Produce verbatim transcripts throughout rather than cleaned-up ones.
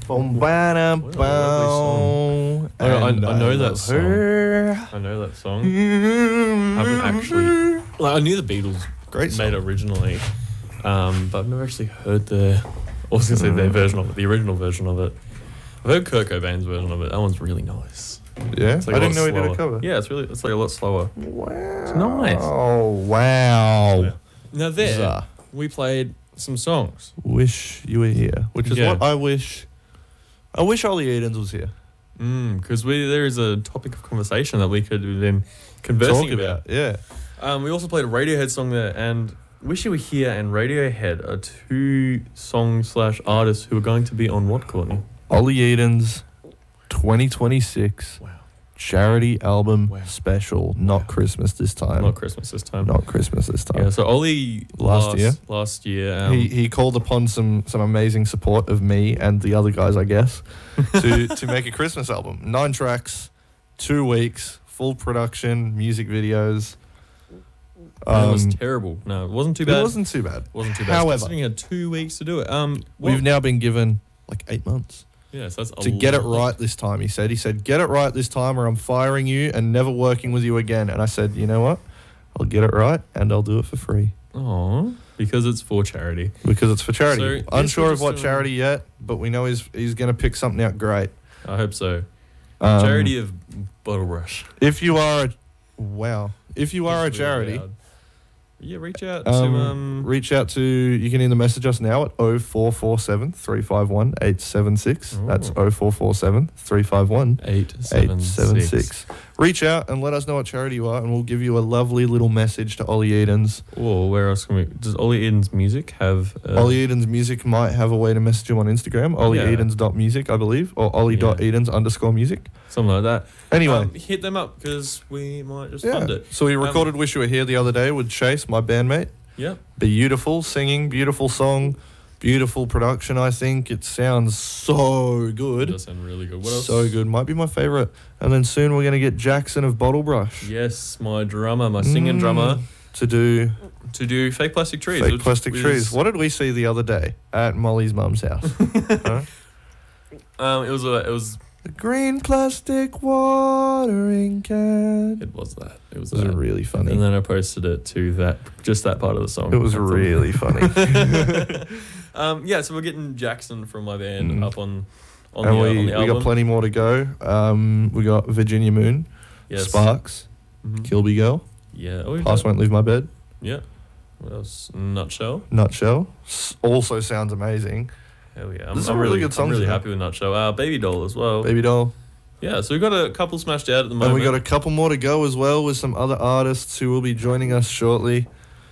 Boom, ba-dum, What a lovely song. boom. I, I, I And know that love song. her. I know that song. I haven't actually. Like, I knew the Beatles Great song. made it originally, um, but I've never actually heard the. I was gonna say their version of it, the original version of it. I've heard Kurt Cobain's version of it. That one's really nice. Yeah, It's like I a didn't lot know he did a slower. cover. Yeah, it's really. It's like a lot slower. Wow. It's nice. Oh, wow. Yeah. Now there, Zah. we played some songs. Wish you were here, which is Yeah. what I wish. I wish Ollie Edens was here. Because we there is a topic of conversation that we could have been conversing Talk about. about, yeah. Um, we also played a Radiohead song there, and Wish You Were Here and Radiohead are two song slash artists who are going to be on what, Courtney? Ollie Edens, twenty twenty-six Wow. charity album Wow. special. Not Wow. Christmas this time. Not Christmas this time. Not Christmas this time. Yeah, so Ollie Last last, year? Last year. Um, he he called upon some some amazing support of me and the other guys, I guess, to to make a Christmas album. Nine tracks, two weeks, full production, music videos. and it was Um, terrible. No, it wasn't too it bad. wasn't too bad. wasn't too bad. However, Considering he had two weeks to do it. Um, well, we've now been given like eight months yeah, so that's a to get it lot. right this time. He said, he said, get it right this time, or I'm firing you and never working with you again. And I said, you know what? I'll get it right and I'll do it for free Aw, because it's for charity. because it's for charity. So, yes, Unsure we're of what just, um, charity yet, but we know he's he's going to pick something out great. I hope so. Um, Charity of Bottle Brush. If you are a wow, if you are a It's really charity, loud. Yeah, reach out um, to um. reach out to. You can either message us now at oh four four seven, three five one, eight seven six. Ooh. That's oh four four seven, three five one, Eight eight seven seven six. six. Reach out and let us know what charity you are, and we'll give you a lovely little message to Ollie Edens. Or where else can we? Does Ollie Eden's music have? Uh, Ollie Edens Music might have a way to message him on Instagram, ollie edens dot music, I believe, or ollie.edens underscore music. something like that. Anyway, Um, hit them up because we might just yeah. fund it. So we Um, recorded Wish You Were Here the other day with Chase, my bandmate. Yep. Beautiful singing, beautiful song, beautiful production. I think it sounds so It good. does sound really good. What else? So good. Might be my favorite. And then soon we're going to get Jackson of Bottle Brush Yes, my drummer, my singing Mm, drummer, to do to do fake plastic trees. fake which plastic is- trees. What did we see the other day at Molly's mum's house? Huh? Um, it was a, it was, The green plastic watering can. it was that. It was It was that. really funny. And then I posted it to that, just that part of the song. It was really funny. um, yeah, so we're getting Jackson from my band Mm. up on, on and the, we, on the we album. got plenty more to go. Um, we got Virginia Moon, Yes. Sparks, Mhm. Kilby Girl, Yeah. Oh, Past Won't Leave My Bed, yeah. What else? Nutshell. Nutshell. S- also sounds amazing. Hell yeah. I'm, There's I'm some really really good I'm songs really in happy with Nutshell. Uh, Baby Doll as well. Baby Doll. Yeah, so we've got a couple smashed out at the moment. And we got a couple more to go as well with some other artists who will be joining us shortly.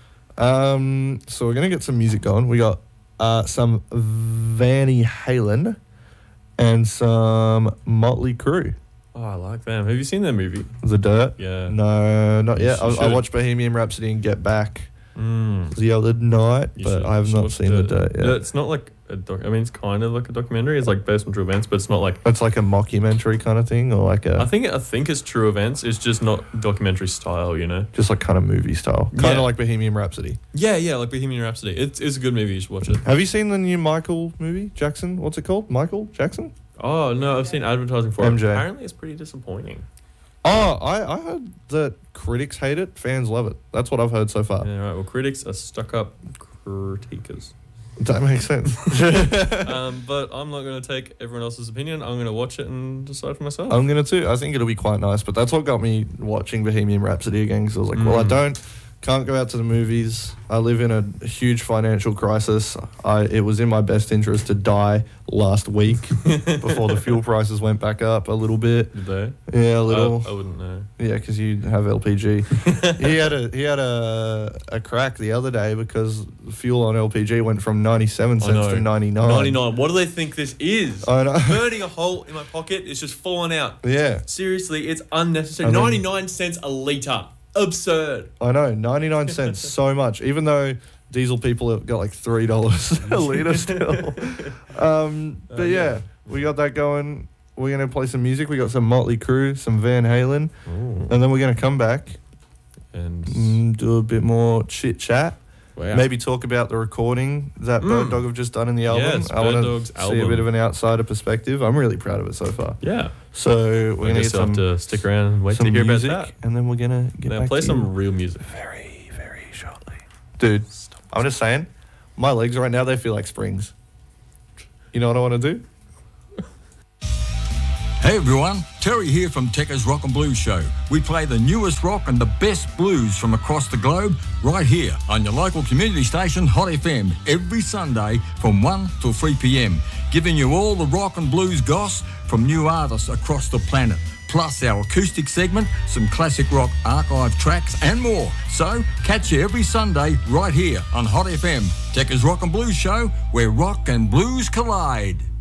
Um, so we're going to get some music going. We got uh, some Van Halen and some Motley Crue. Oh, I like them. Have you seen their movie? The Dirt? Yeah. No, not You yet. I, should. I watched Bohemian Rhapsody and Get Back Mm. the other night, You but should- I have should not watch seen The Dirt yet. Yeah, it's not like a doc. I mean, it's kind of like a documentary. It's like based on true events, but it's not like. It's like a mockumentary kind of thing, or like a I think I think it's true events. It's just not documentary style, you know. just like kind of movie style, kind of Yeah. like Bohemian Rhapsody. Yeah, yeah, like Bohemian Rhapsody. It's it's a good movie. You should watch it. Have you seen the new Michael movie, Jackson? What's it called? Michael Jackson? Oh no, I've seen advertising for M J. it. Apparently, it's pretty disappointing. Oh, I, I heard that critics hate it, fans love it. That's what I've heard so far. Yeah, right. Well, critics are stuck up critiquers. That makes sense. um, but I'm not going to take everyone else's opinion. I'm going to watch it and decide for myself. I'm going to too. I think it'll be quite nice, but that's what got me watching Bohemian Rhapsody again, because I was like, well, I Mm. don't, can't go out to the movies. I live in a huge financial crisis. I It was in my best interest to die last week before the fuel prices went back up a little bit. Did they? Yeah, a little. I, I wouldn't know. Yeah, because you have L P G. he had a he had a a crack the other day because fuel on L P G went from ninety-seven I cents know. to ninety-nine. ninety-nine. What do they think this is? I know. Burning a hole in my pocket is just falling out. Yeah, Seriously, it's unnecessary. I mean- ninety-nine cents a litre. Absurd. I know. ninety-nine cents, so much. Even though diesel people have got like three dollars a litre still. Um, but Uh, yeah, yeah. we got that going. We're gonna play some music. We got some Motley Crue, some Van Halen, Ooh. and then we're gonna come back And and do a bit more chit chat. Wow. Maybe talk about the recording that Mm. Bird Dog have just done in the album. Yes, I Bird want Dog's to see a album. bit of an outsider perspective. I'm really proud of it so far. Yeah. So we're I going to guess get you'll have some, to stick around and wait some to hear music, about that. and then we're going to get Now back play to some you real music. very, very shortly. Dude, I'm just saying, my legs right now, they feel like springs. You know what I want to do? Hey everyone, Terry here from Tekka's Rock and Blues Show. We play the newest rock and the best blues from across the globe right here on your local community station Hot F M every Sunday from one till three p.m, giving you all the rock and blues goss from new artists across the planet, plus our acoustic segment, some classic rock archive tracks and more. So catch you every Sunday right here on Hot F M, Tekka's Rock and Blues Show, where rock and blues collide.